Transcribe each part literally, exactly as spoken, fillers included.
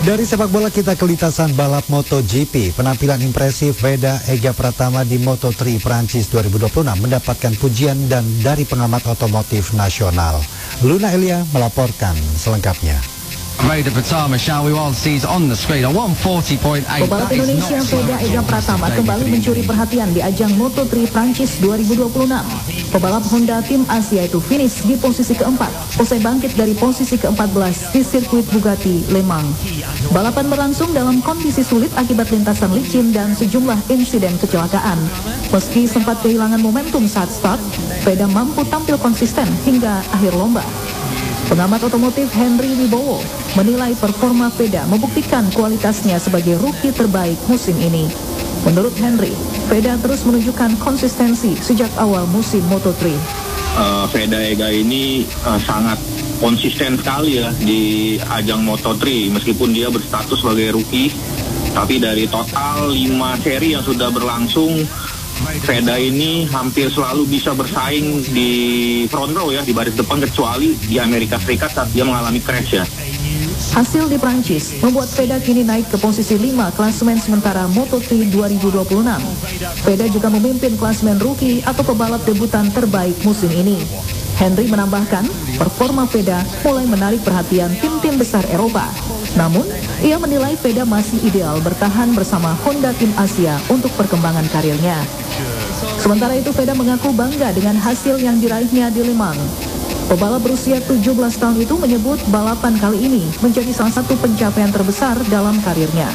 Dari sepak bola kita ke lintasan balap MotoGP. Penampilan impresif Veda Ega Pratama di Moto tiga Prancis dua ribu dua puluh enam mendapatkan pujian dan dari pengamat otomotif nasional. Luna Elia melaporkan selengkapnya. Veda Pratama, shall we all see on the screen, a one forty point eight. Pembalap Indonesia Veda Ega Pratama kembali mencuri perhatian di ajang Moto tiga Prancis dua ribu dua puluh enam. Pembalap Honda tim Asia itu finish di posisi keempat, usai bangkit dari posisi keempat belas di sirkuit Bugatti Le Mans. Balapan berlangsung dalam kondisi sulit akibat lintasan licin dan sejumlah insiden kecelakaan. Meski sempat kehilangan momentum saat start, Veda mampu tampil konsisten hingga akhir lomba. Pengamat otomotif Henry Wibowo menilai performa Veda membuktikan kualitasnya sebagai rookie terbaik musim ini. Menurut Henry, Veda terus menunjukkan konsistensi sejak awal musim Moto tiga. Uh, Veda Ega ini uh, sangat konsisten sekali ya di ajang Moto tiga, meskipun dia berstatus sebagai rookie, tapi dari total lima seri yang sudah berlangsung, Veda ini hampir selalu bisa bersaing di front row ya, di baris depan, kecuali di Amerika Serikat saat dia mengalami crash ya. Hasil di Prancis membuat Veda kini naik ke posisi lima klasemen sementara Moto tiga dua ribu dua puluh enam. Veda juga memimpin klasemen rookie atau pebalap debutan terbaik musim ini. Henry menambahkan, performa Veda mulai menarik perhatian tim-tim besar Eropa. Namun, ia menilai Veda masih ideal bertahan bersama Honda tim Asia untuk perkembangan karirnya. Sementara itu, Veda mengaku bangga dengan hasil yang diraihnya di Le Mans. Pebalap berusia tujuh belas tahun itu menyebut balapan kali ini menjadi salah satu pencapaian terbesar dalam karirnya.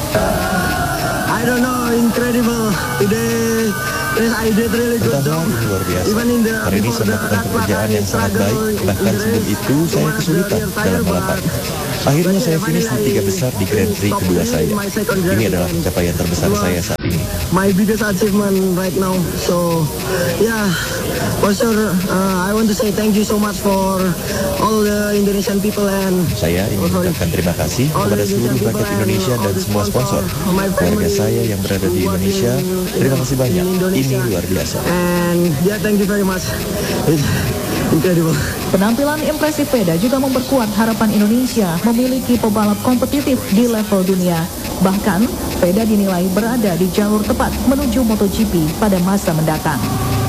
I don't know, incredible. Today, yes, I did really good job. Luar biasa. Even in the Hari ini saya melakukan pekerjaan yang sangat baik, bahkan sebelum itu saya kesulitan dalam balapan. Akhirnya saya finish di tiga besar di Grand Prix kedua saya. Ini adalah pencapaian terbesar saya saat ini. My biggest achievement right now. So, yeah, for sure, uh, I want to say thank you so much for all the Indonesian people and saya ingin mengucapkan terima kasih kepada seluruh rakyat Indonesia dan semua sponsor. Keluarga saya yang berada di Indonesia, terima kasih banyak. Ini luar biasa. And yeah, thank you very much. It's incredible. Penampilan impresif Veda juga memperkuat harapan Indonesia memiliki pebalap kompetitif di level dunia. Bahkan, Veda dinilai berada di jalur tepat menuju MotoGP pada masa mendatang.